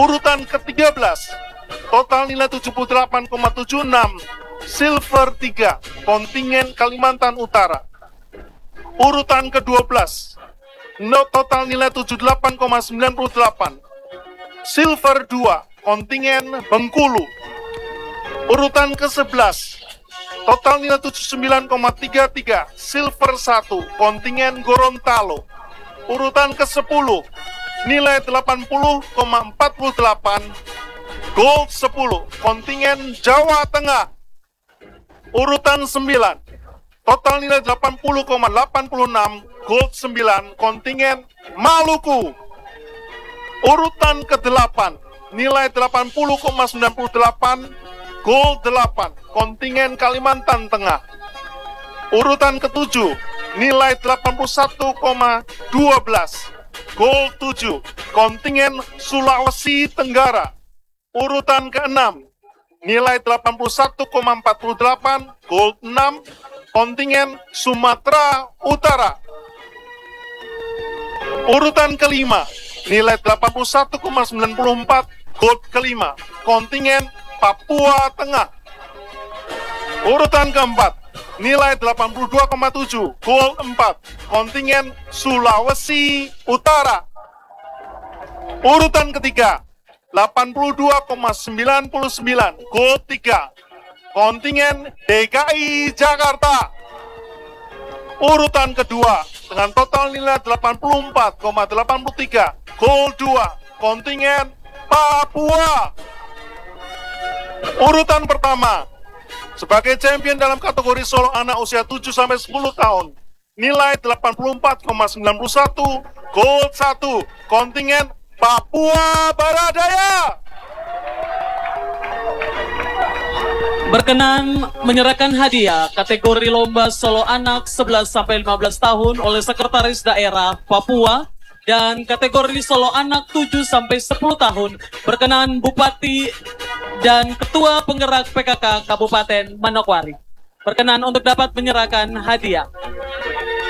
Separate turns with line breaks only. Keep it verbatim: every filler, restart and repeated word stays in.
Urutan ke tiga belas, total nilai tujuh puluh delapan koma tujuh enam, silver tiga, kontingen Kalimantan Utara. Urutan ke dua belas, no total nilai tujuh puluh delapan koma sembilan delapan, silver dua, kontingen Bengkulu. Urutan ke sebelas, total nilai tujuh puluh sembilan koma tiga tiga, silver satu, kontingen Gorontalo. Urutan ke sepuluh, nilai delapan puluh koma empat delapan, gold sepuluh, kontingen Jawa Tengah. Urutan sembilan, total nilai delapan puluh koma delapan enam, gold sembilan, kontingen Maluku. Urutan ke delapan, nilai delapan puluh koma sembilan delapan, gold delapan, kontingen Kalimantan Tengah. Urutan ke tujuh, nilai delapan puluh satu koma satu dua, gold tujuh, kontingen Sulawesi Tenggara. Urutan ke enam, nilai delapan puluh satu koma empat delapan, gold enam, kontingen Sumatera Utara. Urutan kelima, nilai delapan puluh satu koma sembilan empat, gold kelima, kontingen Papua Tengah. Urutan keempat, nilai delapan puluh dua koma tujuh, gold empat, kontingen Sulawesi Utara. Urutan ketiga, delapan puluh dua koma sembilan sembilan, gold tiga, kontingen D K I Jakarta. Urutan kedua, dengan total nilai delapan puluh empat koma delapan tiga, gold dua, kontingen Papua. Urutan pertama, sebagai champion dalam kategori solo anak usia tujuh sampai sepuluh tahun, nilai delapan puluh empat koma sembilan satu, gold satu, kontingen Papua Baradaya.
Berkenan menyerahkan hadiah kategori lomba solo anak sebelas sampai lima belas tahun oleh Sekretaris Daerah Papua dan kategori solo anak tujuh sampai sepuluh tahun berkenan Bupati dan Ketua Penggerak P K K Kabupaten Manokwari. Berkenan untuk dapat menyerahkan hadiah.